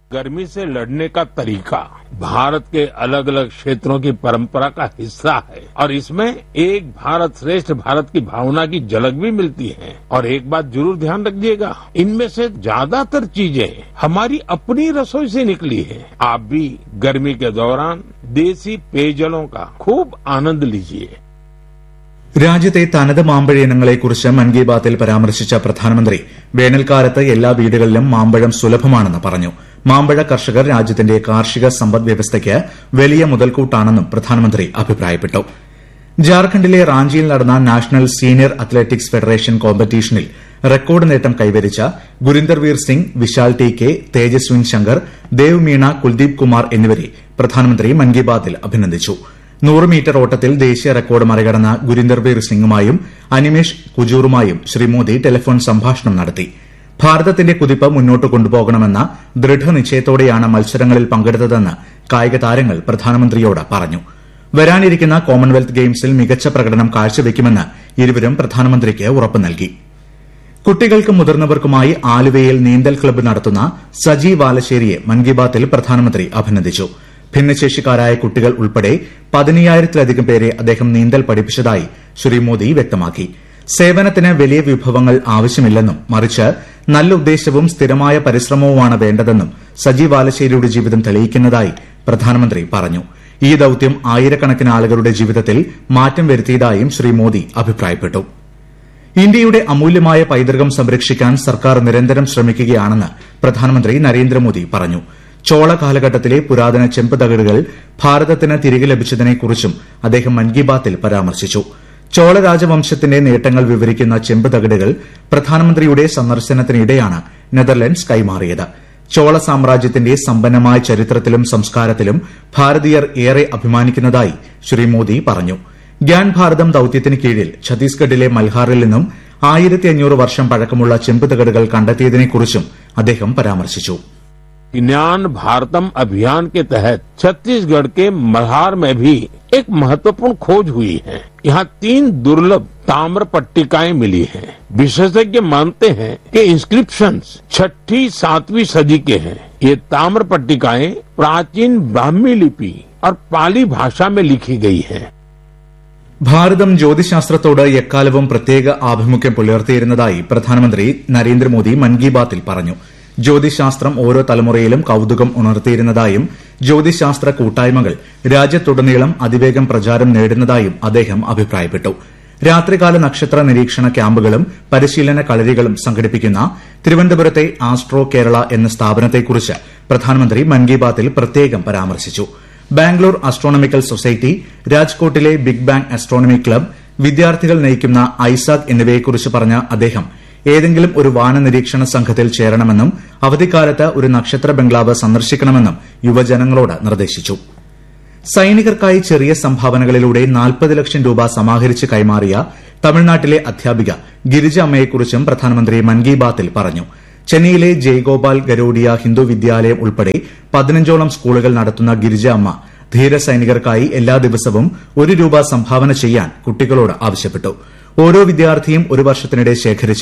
गर्मी से लड़ने का तरीका भारत के अलग अलग क्षेत्रों की परंपरा का हिस्सा है और इसमें एक भारत श्रेष्ठ भारत की भावना की झलक भी मिलती है। और एक बात जरूर ध्यान रखिएगा, इनमें से ज्यादातर चीजें हमारी अपनी रसोई से निकली है। आप भी गर्मी के दौरान देसी पेयजलों का खूब आनंद लीजिए। രാജ്യത്തെ തനത് മാമ്പഴയിനങ്ങളെക്കുറിച്ച് മൻ കി ബാത്തിൽ പരാമർശിച്ച പ്രധാനമന്ത്രി വേനൽക്കാലത്ത് എല്ലാ വീടുകളിലും മാമ്പഴം സുലഭമാണെന്ന് പറഞ്ഞു. മാമ്പഴ കർഷകർ രാജ്യത്തിന്റെ കാർഷിക സമ്പദ് വ്യവസ്ഥയ്ക്ക് വലിയ മുതൽക്കൂട്ടാണെന്നും പ്രധാനമന്ത്രി അഭിപ്രായപ്പെട്ടു. ജാർഖണ്ഡിലെ റാഞ്ചിയിൽ നടന്ന national senior athletics federation കോമ്പറ്റീഷനിൽ record നേട്ടം കൈവരിച്ച ഗുരിന്ദർവീർ സിംഗ്, വിശാൽ ടി കെ, തേജസ്വിൻ ശങ്കർ, ദേവ് മീണ, കുൽദീപ് കുമാർ എന്നിവരെ പ്രധാനമന്ത്രി മൻ കി ബാത്തിൽ അഭിനന്ദിച്ചു. 100 മീറ്റർ ഓട്ടത്തിൽ ദേശീയ റെക്കോർഡ് മറികടന്ന ഗുരിന്ദർവീർ സിംഗുമായും അനിമേഷ് കുജൂറുമായും ശ്രീ മോദി ടെലിഫോൺ സംഭാഷണം നടത്തി. ഭാരതത്തിന്റെ കുതിപ്പ് മുന്നോട്ട് കൊണ്ടുപോകണമെന്ന ദൃഢനിശ്ചയത്തോടെയാണ് മത്സരങ്ങളിൽ പങ്കെടുത്തതെന്ന് കായിക താരങ്ങൾ പ്രധാനമന്ത്രിയോട് പറഞ്ഞു. വരാനിരിക്കുന്ന കോമൺവെൽത്ത് ഗെയിംസിൽ മികച്ച പ്രകടനം കാഴ്ചവെക്കുമെന്ന് ഇരുവരും പ്രധാനമന്ത്രിക്ക് ഉറപ്പ് നൽകി. കുട്ടികൾക്കും മുതിർന്നവർക്കുമായി ആലുവയിൽ നീന്തൽ ക്ലബ്ബ് നടത്തുന്ന സജി വാലശ്ശേരിയെ മൻ കി ബാത്തിൽ പ്രധാനമന്ത്രി അഭിനന്ദിച്ചു. ഭിന്നശേഷിക്കാരായ കുട്ടികൾ ഉൾപ്പെടെ 15,000-ലധികം പേരെ അദ്ദേഹം നീന്തൽ പഠിപ്പിച്ചതായി ശ്രീ മോദി വ്യക്തമാക്കി. സേവനത്തിന് വലിയ വിഭവങ്ങൾ ആവശ്യമില്ലെന്നും മറിച്ച് നല്ല ഉദ്ദേശവും സ്ഥിരമായ പരിശ്രമവുമാണ് വേണ്ടതെന്നും സജി വാലശ്ശേരിയുടെ ജീവിതം തെളിയിക്കുന്നതായി പ്രധാനമന്ത്രി പറഞ്ഞു. ഈ ദൌത്യം ആയിരക്കണക്കിന് ആളുകളുടെ ജീവിതത്തിൽ മാറ്റം വരുത്തിയതായും ശ്രീ മോദി അഭിപ്രായപ്പെട്ടു. ഇന്ത്യയുടെ അമൂല്യമായ പൈതൃകം സംരക്ഷിക്കാൻ സർക്കാർ നിരന്തരം ശ്രമിക്കുകയാണെന്ന് പ്രധാനമന്ത്രി നരേന്ദ്രമോദി പറഞ്ഞു. ചോള കാലഘട്ടത്തിലെ പുരാതന ചെമ്പ് തകിടുകൾ ഭാരതത്തിന് തിരികെ ലഭിച്ചതിനെക്കുറിച്ചും അദ്ദേഹം മൻ കി ബാത്തിൽ പരാമർശിച്ചു. ചോള രാജവംശത്തിന്റെ നേട്ടങ്ങൾ വിവരിക്കുന്ന ചെമ്പ് തകിടുകൾ പ്രധാനമന്ത്രിയുടെ സന്ദർശനത്തിനിടെയാണ് നെതർലൻഡ്സ് കൈമാറിയത്. ചോള സാമ്രാജ്യത്തിന്റെ സമ്പന്നമായ ചരിത്രത്തിലും സംസ്കാരത്തിലും ഭാരതീയർ ഏറെ അഭിമാനിക്കുന്നതായി ശ്രീ മോദി പറഞ്ഞു. ഗ്യാൻ ഭാരതം ദൌത്യത്തിന് കീഴിൽ ഛത്തീസ്ഗഡിലെ മൽഹാറിൽ നിന്നും 1500 വർഷം പഴക്കമുള്ള ചെമ്പ് തകിടുകൾ കണ്ടെത്തിയതിനെക്കുറിച്ചും അദ്ദേഹം പരാമർശിച്ചു. ज्ञान भारतम अभियान के तहत छत्तीसगढ़ के मल्हार में भी एक महत्वपूर्ण खोज हुई है। यहाँ 3 दुर्लभ ताम्र पट्टिकाएं मिली हैं। विशेषज्ञ मानते हैं कि इंस्क्रिप्शंस 6वीं-7वीं सदी के हैं। ये ताम्र पट्टिकाएं प्राचीन ब्राह्मी लिपि और पाली भाषा में लिखी गई हैं। ഭാരതം ജ്യോതിശാസ്ത്രത്തോട് എക്കാലവും പ്രത്യേക ആഭിമുഖ്യം പുലർത്തിയിരുന്നതായി പ്രധാനമന്ത്രി നരേന്ദ്രമോദി മൻ കി ബാത്തിൽ പറഞ്ഞു. ജ്യോതിശാസ്ത്രം ഓരോ തലമുറയിലും കൌതുകം ഉണർത്തിയിരുന്നതായും ജ്യോതിശാസ്ത്ര കൂട്ടായ്മകൾ രാജ്യത്തുടനീളം അതിവേഗം പ്രചാരം നേടുന്നതായും അദ്ദേഹം അഭിപ്രായപ്പെട്ടു. രാത്രികാല നക്ഷത്ര നിരീക്ഷണ ക്യാമ്പുകളും പരിശീലന കളരികളും സംഘടിപ്പിക്കുന്ന തിരുവനന്തപുരത്തെ ആസ്ട്രോ കേരള എന്ന സ്ഥാപനത്തെക്കുറിച്ച് പ്രധാനമന്ത്രി മൻ കി ബാത്തിൽ പ്രത്യേകം പരാമർശിച്ചു. Bangalore astronomical society, രാജ്കോട്ടിലെ big bang astronomy club, വിദ്യാർത്ഥികൾ നയിക്കുന്ന ഐസാക് എന്നിവയെക്കുറിച്ച് പറഞ്ഞ അദ്ദേഹം ഏതെങ്കിലും ഒരു വാന നിരീക്ഷണ സംഘത്തിൽ ചേരണമെന്നും അവധിക്കാലത്ത് ഒരു നക്ഷത്ര ബംഗ്ലാവ് സന്ദർശിക്കണമെന്നും യുവജനങ്ങളോട് നിർദ്ദേശിച്ചു. സൈനികർക്കായി ചെറിയ സംഭാവനകളിലൂടെ 40 ലക്ഷം രൂപ സമാഹരിച്ച് കൈമാറിയ തമിഴ്നാട്ടിലെ അധ്യാപിക ഗിരിജ അമ്മയെക്കുറിച്ചും പ്രധാനമന്ത്രി മൻ കി ബാത്തിൽ പറഞ്ഞു. ചെന്നൈയിലെ ജയ്ഗോപാൽ ഗരോഡിയ ഹിന്ദു വിദ്യാലയം ഉൾപ്പെടെ 15ഓളം സ്കൂളുകൾ നടത്തുന്ന ഗിരിജ അമ്മ ധീര സൈനികർക്കായി എല്ലാ ദിവസവും 1 രൂപ സംഭാവന ചെയ്യാൻ കുട്ടികളോട് ആവശ്യപ്പെട്ടു. ഓരോ വിദ്യാർത്ഥിയും ഒരു വർഷത്തിനിടെ ശേഖരിച്ച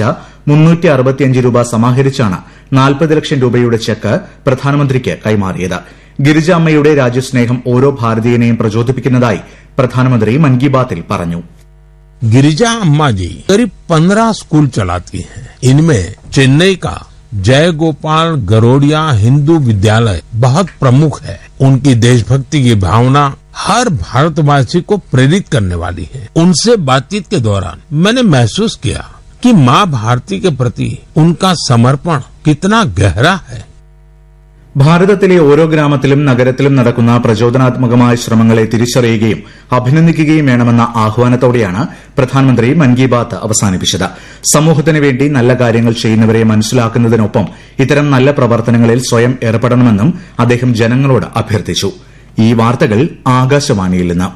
365 രൂപ സമാഹരിച്ചാണ് 40 ലക്ഷം രൂപയുടെ ചെക്ക് പ്രധാനമന്ത്രിക്ക് കൈമാറിയത്. ഗിരിജ അമ്മയുടെ രാജ്യസ്നേഹം ഓരോ ഭാരതീയനെയും പ്രചോദിപ്പിക്കുന്നതായി പ്രധാനമന്ത്രി മൻ കി ബാത്തിൽ പറഞ്ഞു. गिरिजा अम्मा जी करीब 15 स्कूल चलाती हैं। इनमें चेन्नई का जय गोपाल गरोडिया हिंदू विद्यालय बहुत प्रमुख है। उनकी देशभक्ति की भावना हर भारतवासी को प्रेरित करने वाली है। उनसे बातचीत के दौरान मैंने महसूस किया कि माँ भारती के प्रति उनका समर्पण कितना गहरा है. ഭാരതത്തിലെ ഓരോ ഗ്രാമത്തിലും നഗരത്തിലും നടക്കുന്ന പ്രചോദനാത്മകമായ ശ്രമങ്ങളെ തിരിച്ചറിയുകയും അഭിനന്ദിക്കുകയും വേണമെന്ന ആഹ്വാനത്തോടെയാണ് പ്രധാനമന്ത്രി മൻ കി ബാത്ത് അവസാനിപ്പിച്ചത്. സമൂഹത്തിന് വേണ്ടി നല്ല കാര്യങ്ങൾ ചെയ്യുന്നവരെ മനസ്സിലാക്കുന്നതിനൊപ്പം ഇത്തരം നല്ല പ്രവർത്തനങ്ങളിൽ സ്വയം ഏർപ്പെടണമെന്നും അദ്ദേഹം ജനങ്ങളോട് അഭ്യർത്ഥിച്ചു. ഈ വാർത്തകൾ ആകാശവാണിയിൽ നിന്ന്.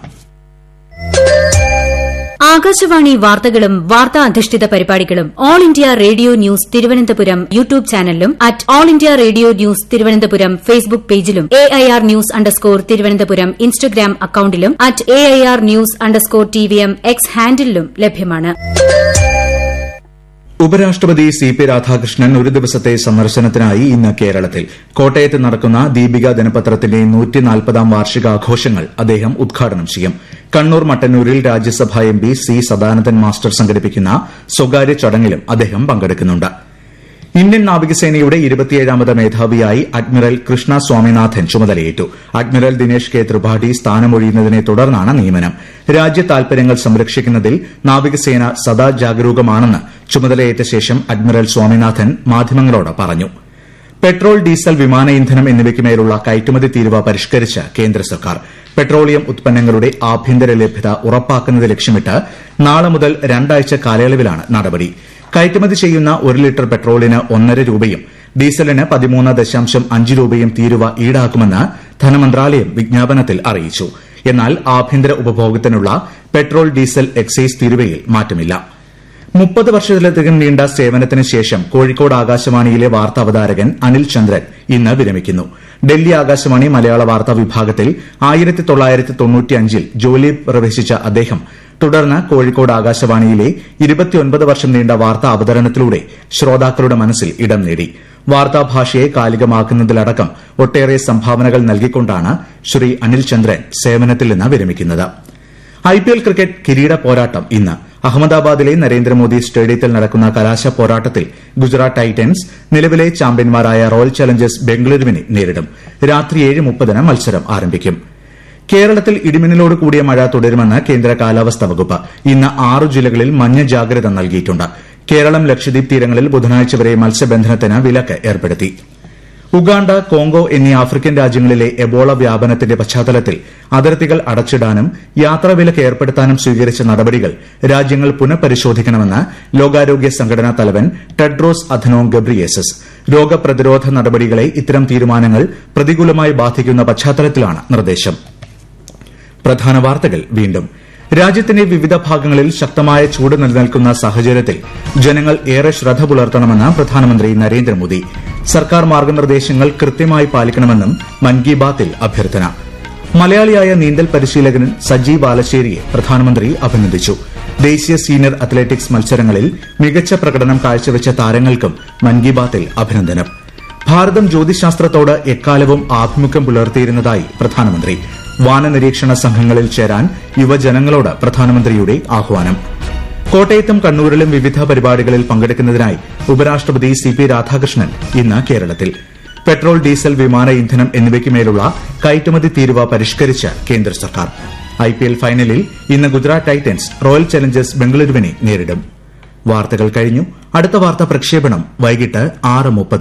ആകാശവാണി വാർത്തകളും വാർത്താ അധിഷ്ഠിത പരിപാടികളും all India radio news Thiruvananthapuram YouTube ചാനലിലും at all India radio news Thiruvananthapuram Facebook പേജിലും AIR ന്യൂസ് _ തിരുവനന്തപുരം ഇൻസ്റ്റഗ്രാം അക്കൌണ്ടിലും at AIR news _ TVM X ഹാൻഡിലും ലഭ്യമാണ്. ഉപരാഷ്ട്രപതി സി.പി. രാധാകൃഷ്ണൻ ഒരു ദിവസത്തെ സന്ദർശനത്തിനായി ഇന്ന് കേരളത്തിൽ. കോട്ടയത്ത് നടക്കുന്ന ദീപിക ദിനപത്രത്തിന്റെ 140ാം വാർഷികാഘോഷങ്ങൾ അദ്ദേഹം ഉദ്ഘാടനം ചെയ്യും. കണ്ണൂർ മട്ടന്നൂരിൽ രാജ്യസഭാ എംപി സി സദാനന്ദൻ മാസ്റ്റർ സംഘടിപ്പിക്കുന്ന സ്വകാര്യ ചടങ്ങിലും അദ്ദേഹം പങ്കെടുക്കുന്നുണ്ട്. ഇന്ത്യൻ നാവികസേനയുടെ 27ാമത് മേധാവിയായി അഡ്മിറൽ കൃഷ്ണ സ്വാമിനാഥൻ ചുമതലയേറ്റു. അഡ്മിറൽ ദിനേശ് കെ ത്രിപാഠി സ്ഥാനമൊഴിയുന്നതിനെ തുടർന്നാണ് നിയമനം. രാജ്യ താൽപര്യങ്ങൾ സംരക്ഷിക്കുന്നതിൽ നാവികസേന സദാ ജാഗരൂകമാണെന്ന് ചുമതലയേറ്റ ശേഷം അഡ്മിറൽ സ്വാമിനാഥൻ മാധ്യമങ്ങളോട് പറഞ്ഞു. പെട്രോൾ, ഡീസൽ, വിമാന ഇന്ധനം എന്നിവയ്ക്കുമേലുള്ള കയറ്റുമതി തീരുവ പരിഷ്കരിച്ച് കേന്ദ്ര സർക്കാർ. പെട്രോളിയം ഉത്പന്നങ്ങളുടെ ആഭ്യന്തര ലഭ്യത ഉറപ്പാക്കുന്നത് ലക്ഷ്യമിട്ട് നാളെ മുതൽ 2 ആഴ്ച കാലയളവിലാണ് നടപടി. കയറ്റുമതി ചെയ്യുന്ന 1 ലിറ്റർ പെട്രോളിന് 1.5 രൂപയും ഡീസലിന് 13.5 രൂപയും തീരുവ ഈടാക്കുമെന്ന് ധനമന്ത്രാലയം വിജ്ഞാപനത്തിൽ അറിയിച്ചു. എന്നാൽ ആഭ്യന്തര ഉപഭോഗത്തിനുള്ള പെട്രോൾ, ഡീസൽ എക്സൈസ് തീരുവയിൽ മാറ്റമില്ല. 30 വർഷത്തിലധികം നീണ്ട സേവനത്തിന് ശേഷം കോഴിക്കോട് ആകാശവാണിയിലെ വാർത്താ അവതാരകൻ അനിൽ ചന്ദ്രൻ ഇന്ന് വിരമിക്കുന്നു. ഡൽഹി ആകാശവാണി മലയാള വാർത്താ വിഭാഗത്തിൽ 1995-ൽ ജോലി പ്രവേശിച്ച അദ്ദേഹം തുടർന്ന് കോഴിക്കോട് ആകാശവാണിയിലെ 29 വർഷം നീണ്ട വാർത്താ അവതരണത്തിലൂടെ ശ്രോതാക്കളുടെ മനസ്സിൽ ഇടം നേടി. വാർത്താഭാഷയെ കാലികമാക്കുന്നതിലടക്കം ഒട്ടേറെ സംഭാവനകൾ നൽകിക്കൊണ്ടാണ് ശ്രീ അനിൽ ചന്ദ്രൻ സേവനത്തിൽ നിന്ന് വിരമിക്കുന്നത്. ഐപിഎൽ ക്രിക്കറ്റ് കിരീട പോരാട്ടം ഇന്ന് അഹമ്മദാബാദിലെ നരേന്ദ്രമോദി സ്റ്റേഡിയത്തിൽ നടക്കുന്ന കലാശ പോരാട്ടത്തിൽ ഗുജറാത്ത് ടൈറ്റൻസ് നിലവിലെ ചാമ്പ്യന്മാരായ റോയൽ ചലഞ്ചേഴ്സ് ബംഗളൂരുവിനെ നേരിടും. രാത്രി 7:30 മത്സരം ആരംഭിക്കും. കേരളത്തിൽ ഇടിമിന്നലോട് കൂടിയ മഴ തുടരുമെന്ന് കേന്ദ്ര കാലാവസ്ഥാ വകുപ്പ്. ഇന്ന് 6 ജില്ലകളിൽ മഞ്ഞ ജാഗ്രത നൽകിയിട്ടുണ്ട്. കേരളം, ലക്ഷദ്വീപ് തീരങ്ങളിൽ ബുധനാഴ്ച വരെ മത്സ്യബന്ധനത്തിന് വിലക്ക് ഏർപ്പെടുത്തി. ഉഗാണ്ട, കോങ്കോ എന്നീ ആഫ്രിക്കൻ രാജ്യങ്ങളിലെ എബോള വ്യാപനത്തിന്റെ പശ്ചാത്തലത്തിൽ അതിർത്തികൾ അടച്ചിടാനും യാത്രാവിലക്ക് ഏർപ്പെടുത്താനും സ്വീകരിച്ച നടപടികൾ രാജ്യങ്ങൾ പുനഃപരിശോധിക്കണമെന്ന് ലോകാരോഗ്യ സംഘടനാ തലവൻ ടെഡ്രോസ് അഥനോം ഗബ്രിയേസസ്. രോഗപ്രതിരോധ നടപടികളെ ഇത്തരം തീരുമാനങ്ങൾ പ്രതികൂലമായി ബാധിക്കുന്ന പശ്ചാത്തലത്തിലാണ് നിർദ്ദേശം. പ്രധാന വാർത്തകൾ വീണ്ടും. രാജ്യത്തിന്റെ വിവിധ ഭാഗങ്ങളിൽ ശക്തമായ ചൂട് നിലനിൽക്കുന്ന സാഹചര്യത്തിൽ ജനങ്ങൾ ഏറെ ശ്രദ്ധ പുലർത്തണമെന്ന് പ്രധാനമന്ത്രി നരേന്ദ്രമോദി. സർക്കാർ മാർഗനിർദ്ദേശങ്ങൾ കൃത്യമായി പാലിക്കണമെന്നും മൻ കി ബാത്തിൽ അഭ്യർത്ഥന. മലയാളിയായ നീന്തൽ പരിശീലകൻ സജി ബാലശ്ശേരിയെ പ്രധാനമന്ത്രി അഭിനന്ദിച്ചു. ദേശീയ സീനിയർ അത്ലറ്റിക്സ് മത്സരങ്ങളിൽ മികച്ച പ്രകടനം കാഴ്ചവെച്ച താരങ്ങൾക്കും മൻ കി ബാത്തിൽ അഭിനന്ദനം. ഭാരതം ജ്യോതിശാസ്ത്രത്തോട് എക്കാലവും ആഭിമുഖ്യം പുലർത്തിയിരുന്നതായി പ്രധാനമന്ത്രി. വാനനിരീക്ഷണ സംഘങ്ങളിൽ ചേരാൻ യുവജനങ്ങളോട് പ്രധാനമന്ത്രിയുടെ ആഹ്വാനം. കോട്ടയത്തും കണ്ണൂരിലും വിവിധ പരിപാടികളിൽ പങ്കെടുക്കുന്നതിനായി ഉപരാഷ്ട്രപതി സി.പി. രാധാകൃഷ്ണൻ ഇന്ന് കേരളത്തിൽ. പെട്രോൾ, ഡീസൽ, വിമാന ഇന്ധനം എന്നിവയ്ക്കുമേലുള്ള കയറ്റുമതി തീരുവ പരിഷ്കരിച്ച് കേന്ദ്ര സർക്കാർ. ഐപിഎൽ ഫൈനലിൽ ഇന്ന് ഗുജറാത്ത് ടൈറ്റൻസ് റോയൽ ചലഞ്ചേഴ്സ് ബംഗളൂരുവിനെ നേരിടും. വാർത്തകൾ കഴിഞ്ഞു. അടുത്ത വാർത്താ പ്രക്ഷേപണം വൈകിട്ട് 6:30.